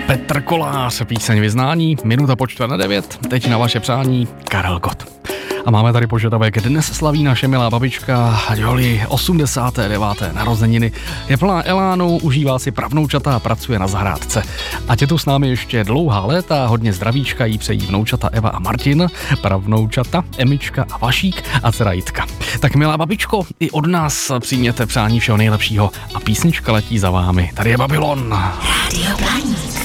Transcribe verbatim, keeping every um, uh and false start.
Petr Kolář, píseň Vyznání, minuta po čtvrt na devět, teď na vaše přání Karel Gott. A máme tady požadavek, dnes slaví naše milá babička Joli osmdesáté deváté narozeniny. Je plná elánu, užívá si pravnoučata a pracuje na zahrádce. Ať je tu s námi ještě dlouhá léta, hodně zdravíčka jí přejí vnoučata Eva a Martin, pravnoučata Emička a Vašík a dcera Jitka. Tak milá babičko, i od nás přijměte přání všeho nejlepšího a písnička letí za vámi. Tady je Babylon. Rádio Blaník.